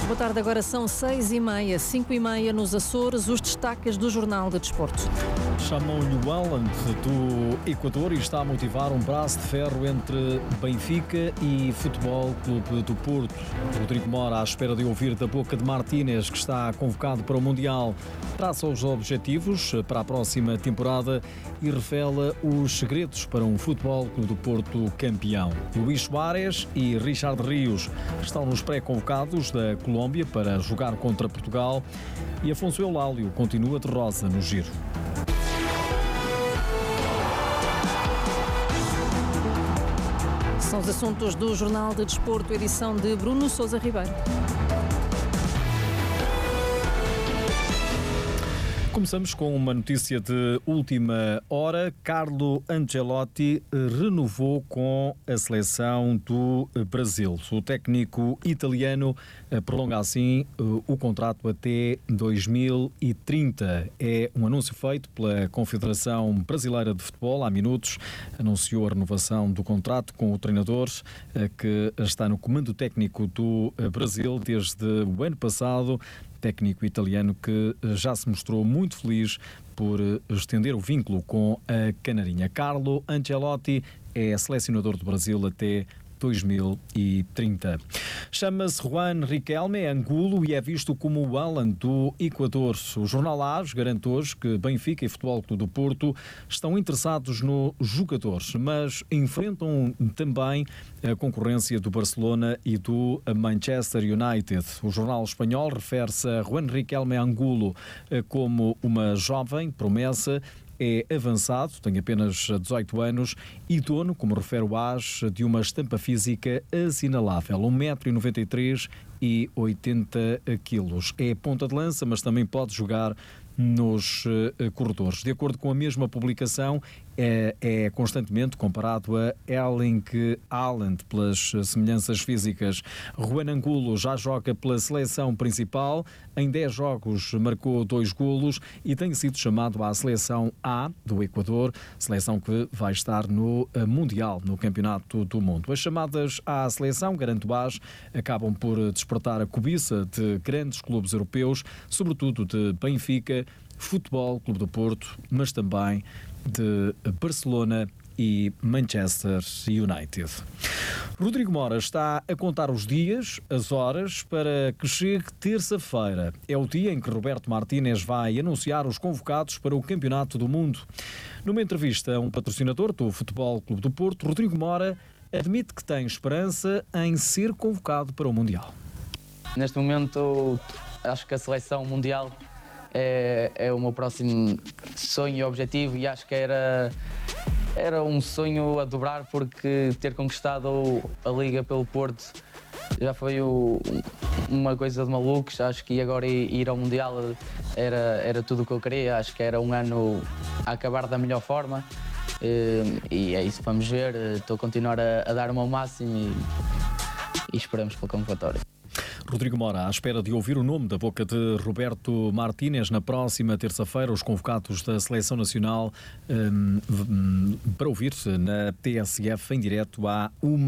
Boa tarde, agora são 6h30, 5h30 nos Açores, os destaques do Jornal de Desporto. Chamam-lhe o Haaland do Equador e está a motivar um braço de ferro entre Benfica e Futebol Clube do Porto. Rodrigo Mora, à espera de ouvir da boca de Martínez, que está convocado para o Mundial, traça os objetivos para a próxima temporada e revela os segredos para um Futebol Clube do Porto campeão. Luís Soares e Richard Rios estão nos pré-convocados da Colômbia para jogar contra Portugal e Afonso Eulálio continua de rosa no giro. São os assuntos do Jornal de Desporto, edição de Bruno Sousa Ribeiro. Começamos com uma notícia de última hora. Carlo Ancelotti renovou com a seleção do Brasil. O técnico italiano prolonga assim o contrato até 2030. É um anúncio feito pela Confederação Brasileira de Futebol. Há minutos anunciou a renovação do contrato com o treinador que está no comando técnico do Brasil desde o ano passado. Técnico italiano que já se mostrou muito feliz por estender o vínculo com a Canarinha. Carlo Ancelotti é selecionador do Brasil até 2030. Chama-se Juan Riquelme, é angulo e é visto como o Haaland do Equador. O jornal AS garante hoje que Benfica e Futebol Clube do Porto estão interessados no jogador, mas enfrentam também a concorrência do Barcelona e do Manchester United. O jornal espanhol refere-se a Juan Riquelme Angulo como uma jovem promessa. É avançado, tem apenas 18 anos e dono, como refere o AS, de uma estampa física assinalável, 1,93 m e 80 kg. É ponta de lança, mas também pode jogar nos corredores. De acordo com a mesma publicação, é constantemente comparado a Erling Haaland pelas semelhanças físicas. Juan Angulo já joga pela seleção principal, em 10 jogos marcou 2 golos e tem sido chamado à seleção A do Equador, seleção que vai estar no Mundial, no Campeonato do Mundo. As chamadas à seleção, garante o AS, acabam por despertar a cobiça de grandes clubes europeus, sobretudo de Benfica, Futebol Clube do Porto, mas também de Barcelona e Manchester United. Rodrigo Mora está a contar os dias, as horas, para que chegue terça-feira. É o dia em que Roberto Martínez vai anunciar os convocados para o Campeonato do Mundo. Numa entrevista a um patrocinador do Futebol Clube do Porto, Rodrigo Mora admite que tem esperança em ser convocado para o Mundial. Neste momento, acho que a seleção mundial é o meu próximo sonho e objetivo e acho que era um sonho a dobrar porque ter conquistado a Liga pelo Porto já foi uma coisa de malucos. Acho que agora ir ao Mundial era tudo o que eu queria. Acho que era um ano a acabar da melhor forma e é isso, vamos ver. Estou a continuar a dar o meu máximo e esperamos pela convocatória. Rodrigo Mora, à espera de ouvir o nome da boca de Roberto Martínez na próxima terça-feira, os convocados da Seleção Nacional para ouvir-se na TSF em direto à 1